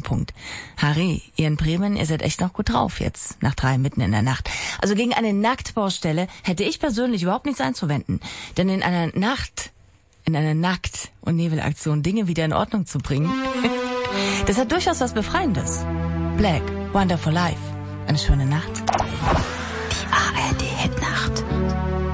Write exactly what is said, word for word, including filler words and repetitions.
Doppelpunkt. Harry, ihr in Bremen, ihr seid echt noch gut drauf jetzt, nach drei mitten in der Nacht. Also gegen eine Nacktbaustelle hätte ich persönlich überhaupt nichts einzuwenden. Denn in einer Nacht, in einer Nackt- und Nebelaktion Dinge wieder in Ordnung zu bringen, das hat durchaus was Befreiendes. Black, Wonderful Life. Eine schöne Nacht.